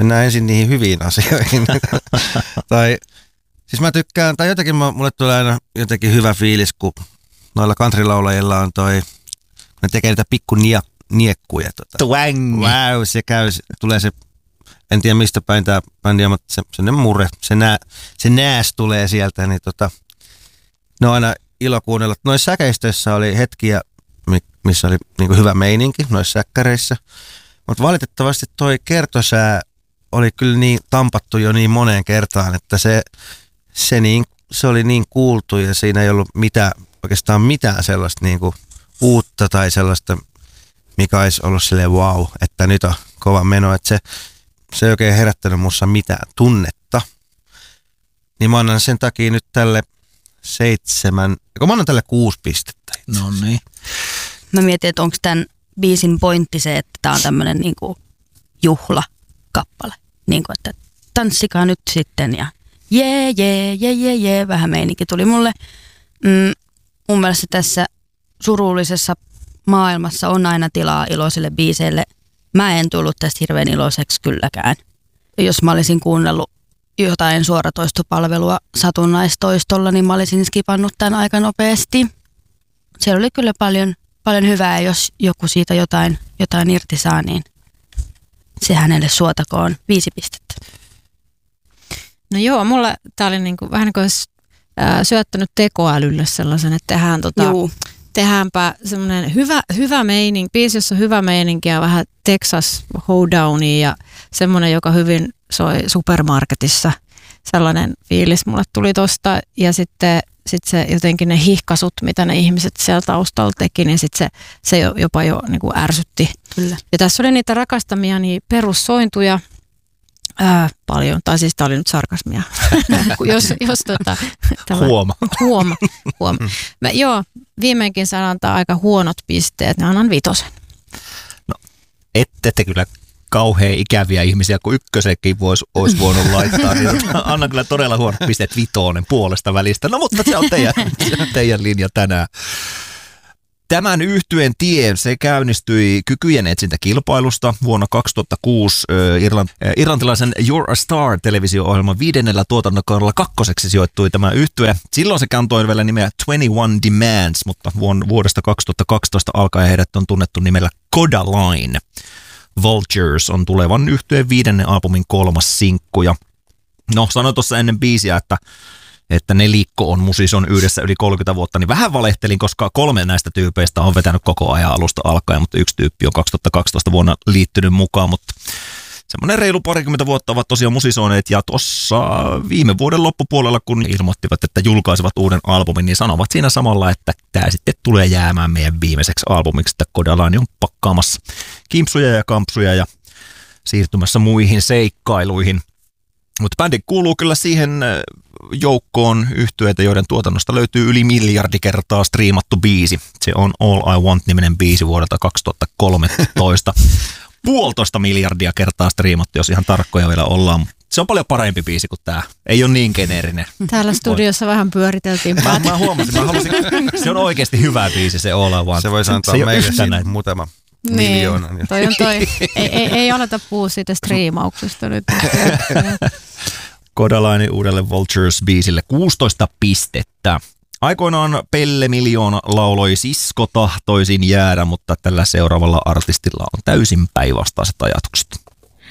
mennään ensin niihin hyviin asioihin. Siis mä tykkään, tai jotenkin mulle tulee aina jotenkin hyvä fiilis, kun noilla countrylaulajilla on kun ne tekee niitä pikku niekkuja. Twang! Wow, tulee se, en tiedä mistä päin tää bändi on, mutta se murre, se nääs tulee sieltä, niin ne on aina ilo kuunnella. Noissa säkeistöissä oli hetkiä, missä oli niinku hyvä meininki noissa säkkäreissä, mutta valitettavasti toi kertosää oli kyllä niin tampattu jo niin moneen kertaan, että se oli niin kuultu ja siinä ei ollut oikeastaan mitään sellaista niinku uutta tai sellaista, mikä olisi ollut silleen wow, että nyt on kova meno, että se ei oikein herättänyt mussa mitään tunnetta. Niin mä annan sen takia nyt tälle 6 pistettä. No niin. Mä mietin, että onko tämän biisin pointti se, että tää on tämmönen niinku juhlakappale. Niinku, että tanssikaa nyt sitten ja jee, vähän meininki tuli mulle. Mun mielestä tässä surullisessa maailmassa on aina tilaa iloisille biiseille. Mä en tullut tästä hirveän iloiseksi kylläkään. Jos mä olisin kuunnellut jotain suoratoistopalvelua satunnaistoistolla, niin mä olisin skipannut tämän aika nopeasti. Siellä oli kyllä paljon hyvää, jos joku siitä jotain irti saa, niin se hänelle suotakoon 5 pistettä. No joo, mulla tää oli niinku, vähän niin kuin olisi syöttänyt tekoälylle sellaisen, että tehdäänpä semmoinen hyvä meininki, biisi, jossa on hyvä meininki ja vähän Texas hoedownia ja semmoinen, joka hyvin soi supermarketissa. Sellainen fiilis mulle tuli tosta ja sitten se jotenkin ne hihkasut, mitä ne ihmiset siellä taustalla teki, niin sitten se jopa jo niin kuin ärsytti. Kyllä. Ja tässä oli niitä rakastamia niin perussointuja paljon, tai siis tämä oli nyt sarkasmia. Huoma. Joo, viimeinkin saan antaa aika huonot pisteet, ne annan 5. No, ette te kyllä kauhean ikäviä ihmisiä, kun 1:kin olisi voinut laittaa, niin annan kyllä todella huonot pisteet 5 puolesta välistä. No mutta se on teidän linja tänään. Tämän yhtyeen tie, se käynnistyi Kykyjen etsintäkilpailusta vuonna 2006 irlantilaisen You're a Star -televisio-ohjelman 5. tuotantokaudella 2. sijoittui tämä yhtye. Silloin se kantoi vielä nimeä 21 Demands, mutta vuodesta 2012 alkaen heidät on tunnettu nimellä Codaline. Vultures on tulevan yhtyeen 5. albumin 3. sinkku. Ja no, sanoin tuossa ennen biisiä, että nelikko on musison yhdessä yli 30 vuotta, niin vähän valehtelin, koska 3 näistä tyypeistä on vetänyt koko ajan alusta alkaen, mutta 1 tyyppi on 2012 vuonna liittynyt mukaan, mutta semmoinen reilu 20 vuotta ovat tosiaan musisoineet, ja tuossa viime vuoden loppupuolella, kun ilmoittivat, että julkaisivat uuden albumin, niin sanovat siinä samalla, että tämä sitten tulee jäämään meidän viimeiseksi albumiksi, että Codaline on pakkaamassa kimpsuja ja kampsuja ja siirtymässä muihin seikkailuihin. Mutta bändi kuuluu kyllä siihen joukkoon yhtyeitä, joiden tuotannosta löytyy yli 1 miljardi kertaa striimattu biisi. Se on All I Want-niminen biisi vuodelta 2013. 1,5 miljardia kertaa striimattu, jos ihan tarkkoja vielä ollaan. Se on paljon parempi biisi kuin tämä. Ei ole niin geneerinen. Täällä studiossa vähän pyöriteltiin. Mä huomasin, se on oikeasti hyvä biisi, se All I Want. Se voisi antaa meille siinä muutama miljoona. Niin. Ei aleta puhua siitä striimauksesta nyt. Codaline uudelle Vultures-biisille 16 pistettä. Aikoinaan Pelle Miljoona lauloi Sisko tahtoisin jäädä, mutta tällä seuraavalla artistilla on täysin päinvastaiset ajatukset.